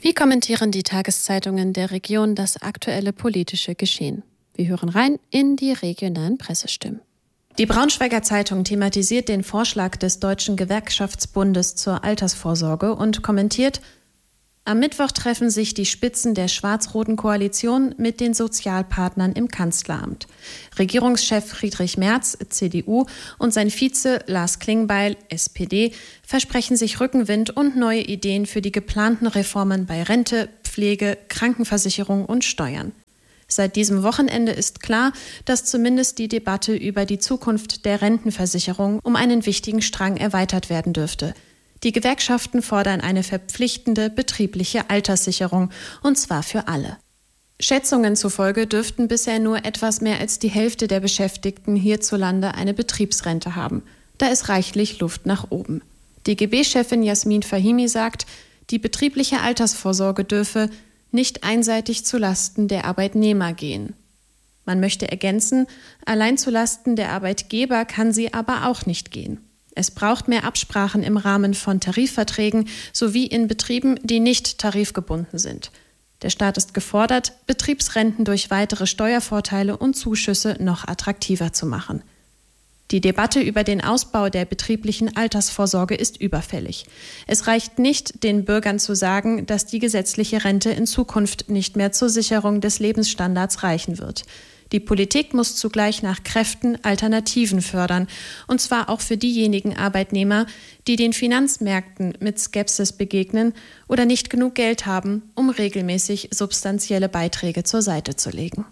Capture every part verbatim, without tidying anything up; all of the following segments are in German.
Wie kommentieren die Tageszeitungen der Region das aktuelle politische Geschehen? Wir hören rein in die regionalen Pressestimmen. Die Braunschweiger Zeitung thematisiert den Vorschlag des Deutschen Gewerkschaftsbundes zur Altersvorsorge und kommentiert: Am Mittwoch treffen sich die Spitzen der schwarz-roten Koalition mit den Sozialpartnern im Kanzleramt. Regierungschef Friedrich Merz, C D U, und sein Vize Lars Klingbeil, S P D, versprechen sich Rückenwind und neue Ideen für die geplanten Reformen bei Rente, Pflege, Krankenversicherung und Steuern. Seit diesem Wochenende ist klar, dass zumindest die Debatte über die Zukunft der Rentenversicherung um einen wichtigen Strang erweitert werden dürfte. Die Gewerkschaften fordern eine verpflichtende betriebliche Alterssicherung, und zwar für alle. Schätzungen zufolge dürften bisher nur etwas mehr als die Hälfte der Beschäftigten hierzulande eine Betriebsrente haben. Da ist reichlich Luft nach oben. D G B-Chefin Jasmin Fahimi sagt, die betriebliche Altersvorsorge dürfe nicht einseitig zulasten der Arbeitnehmer gehen. Man möchte ergänzen, allein zulasten der Arbeitgeber kann sie aber auch nicht gehen. Es braucht mehr Absprachen im Rahmen von Tarifverträgen sowie in Betrieben, die nicht tarifgebunden sind. Der Staat ist gefordert, Betriebsrenten durch weitere Steuervorteile und Zuschüsse noch attraktiver zu machen. Die Debatte über den Ausbau der betrieblichen Altersvorsorge ist überfällig. Es reicht nicht, den Bürgern zu sagen, dass die gesetzliche Rente in Zukunft nicht mehr zur Sicherung des Lebensstandards reichen wird. Die Politik muss zugleich nach Kräften Alternativen fördern, und zwar auch für diejenigen Arbeitnehmer, die den Finanzmärkten mit Skepsis begegnen oder nicht genug Geld haben, um regelmäßig substanzielle Beiträge zur Seite zu legen.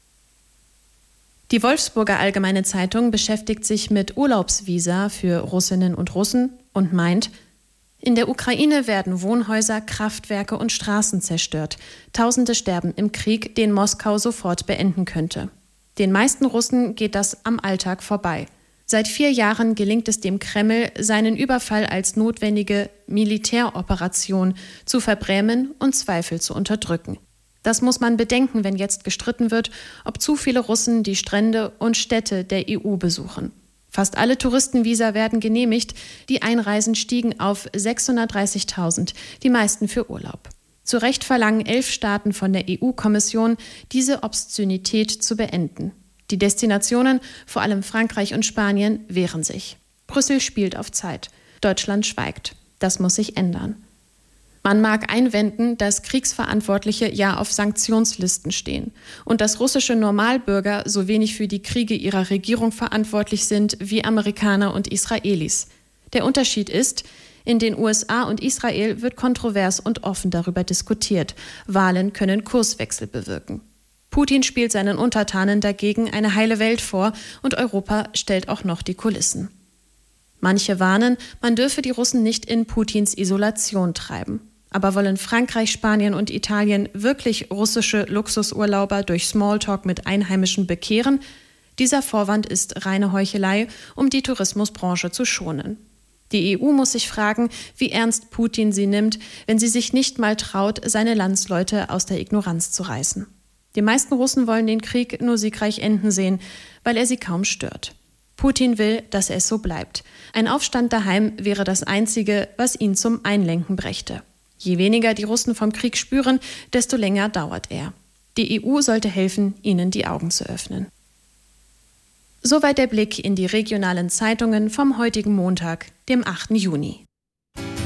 Die Wolfsburger Allgemeine Zeitung beschäftigt sich mit Urlaubsvisa für Russinnen und Russen und meint: In der Ukraine werden Wohnhäuser, Kraftwerke und Straßen zerstört. Tausende sterben im Krieg, den Moskau sofort beenden könnte. Den meisten Russen geht das am Alltag vorbei. Seit vier Jahren gelingt es dem Kreml, seinen Überfall als notwendige Militäroperation zu verbrämen und Zweifel zu unterdrücken. Das muss man bedenken, wenn jetzt gestritten wird, ob zu viele Russen die Strände und Städte der E U besuchen. Fast alle Touristenvisa werden genehmigt, die Einreisen stiegen auf sechshundertdreißigtausend, die meisten für Urlaub. Zu Recht verlangen elf Staaten von der E U-Kommission, diese Obszönität zu beenden. Die Destinationen, vor allem Frankreich und Spanien, wehren sich. Brüssel spielt auf Zeit. Deutschland schweigt. Das muss sich ändern. Man mag einwenden, dass Kriegsverantwortliche ja auf Sanktionslisten stehen und dass russische Normalbürger so wenig für die Kriege ihrer Regierung verantwortlich sind wie Amerikaner und Israelis. Der Unterschied ist, in den U S A und Israel wird kontrovers und offen darüber diskutiert. Wahlen können Kurswechsel bewirken. Putin spielt seinen Untertanen dagegen eine heile Welt vor und Europa stellt auch noch die Kulissen. Manche warnen, man dürfe die Russen nicht in Putins Isolation treiben. Aber wollen Frankreich, Spanien und Italien wirklich russische Luxusurlauber durch Smalltalk mit Einheimischen bekehren? Dieser Vorwand ist reine Heuchelei, um die Tourismusbranche zu schonen. Die E U muss sich fragen, wie ernst Putin sie nimmt, wenn sie sich nicht mal traut, seine Landsleute aus der Ignoranz zu reißen. Die meisten Russen wollen den Krieg nur siegreich enden sehen, weil er sie kaum stört. Putin will, dass es so bleibt. Ein Aufstand daheim wäre das Einzige, was ihn zum Einlenken brächte. Je weniger die Russen vom Krieg spüren, desto länger dauert er. Die E U sollte helfen, ihnen die Augen zu öffnen. Soweit der Blick in die regionalen Zeitungen vom heutigen Montag, dem achten Juni.